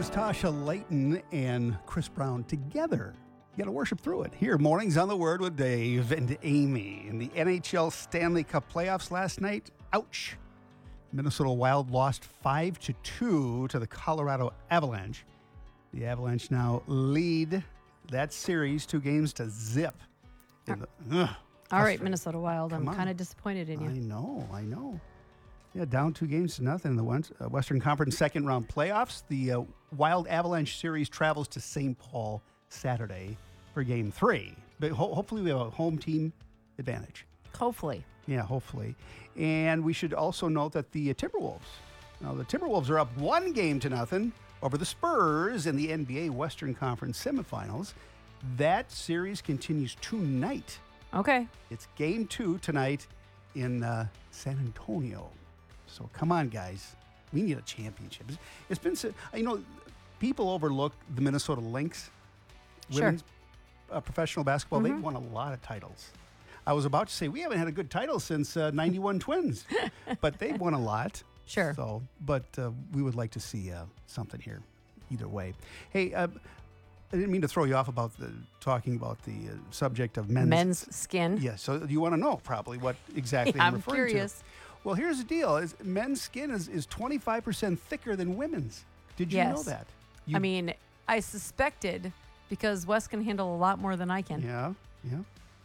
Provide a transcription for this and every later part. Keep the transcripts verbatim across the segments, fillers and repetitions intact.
Here's Tasha Layton and Chris Brown together. You got to worship through it. Here, Mornings on the Word with Dave and Amy. In the N H L Stanley Cup playoffs last night, ouch. Minnesota Wild lost five to two to the Colorado Avalanche. The Avalanche now lead that series two games to zip. In the, ugh, All right, Minnesota Wild. I'm Come on. kind of disappointed in you. I know, I know. Yeah, down two games to nothing in the West- uh, Western Conference second round playoffs. The uh, Wild Avalanche series travels to Saint Paul Saturday for game three. But ho- hopefully we have a home team advantage. Hopefully. Yeah, hopefully. And we should also note that the uh, Timberwolves, now the Timberwolves are up one game to nothing over the Spurs in the N B A Western Conference semifinals. That series continues tonight. Okay. It's game two tonight in uh, San Antonio. So come on, guys. We need a championship. It's- It's been, so- you know, people overlook the Minnesota Lynx. Sure. Women's uh, professional basketball. They've won a lot of titles. I was about to say, we haven't had a good title since uh, ninety-one Twins, but they've won a lot. Sure. So, but uh, we would like to see uh, something here either way. Hey, uh, I didn't mean to throw you off about the talking about the uh, subject of men's. Men's skin. Yeah, so you want to know probably what exactly Yeah, I'm I'm referring curious. to. Well, here's the deal: is men's skin is, is twenty-five percent thicker than women's. Did you Yes. know that? You, I mean, I suspected because Wes can handle a lot more than I can. yeah, yeah.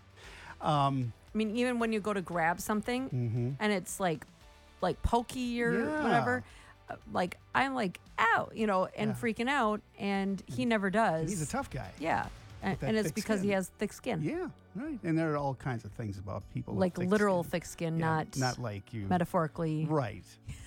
Um, I mean, even when you go to grab something mhm. and it's like, like pokey or Yeah. whatever, uh, like I'm like, ow, you know, and Yeah. freaking out, and he never does. He's a tough guy. Yeah, and, that and it's thick because he skin. has thick skin, Yeah, right. And there are all kinds of things about people with like thick literal skin. thick skin, Yeah, not not like you. metaphorically. Right.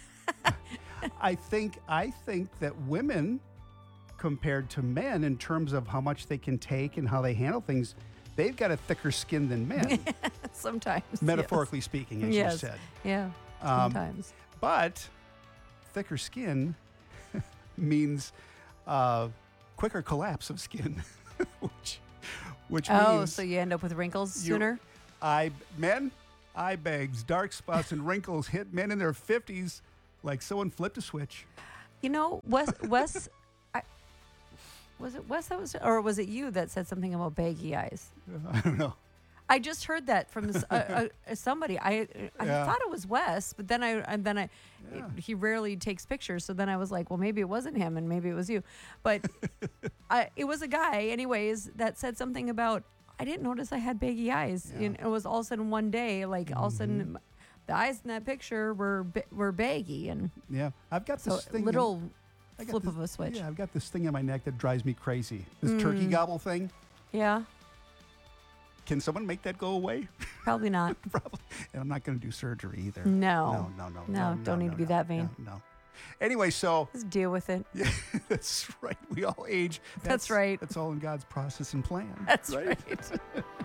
I think I think that women, compared to men, in terms of how much they can take and how they handle things, they've got a thicker skin than men, Sometimes, yes. metaphorically speaking, as Yes. you said. Yeah, Um, sometimes. But thicker skin means uh, quicker collapse of skin, which which Oh, means so you end up with wrinkles you- sooner? eye men, eye bags, dark spots, and wrinkles hit men in their fifties like someone flipped a switch. You know, Wes, Wes, I, was it Wes that was, or was it you that said something about baggy eyes? I don't know. I just heard that from s- uh, uh, somebody. I I Yeah. thought it was Wes, but then I and then I Yeah. he rarely takes pictures, so then I was like, well, maybe it wasn't him, and maybe it was you, but I, it was a guy, anyways, that said something about I didn't notice I had baggy eyes. Yeah. And it was all of a sudden one day, like all of a sudden, the eyes in that picture were ba- were baggy, and Yeah, I've got so this thing. in- little I got flip this- of a switch. Yeah, I've got this thing in my neck that drives me crazy. This turkey Mm. gobble thing. Yeah, Can someone make that go away? probably not. Probably. And I'm not going to do surgery either. No. No, no, no. No, don't need to be no, that vain. No, no. Anyway, so Just deal with it. yeah, that's right. We all age. That's right. That's all in God's process and plan. That's right.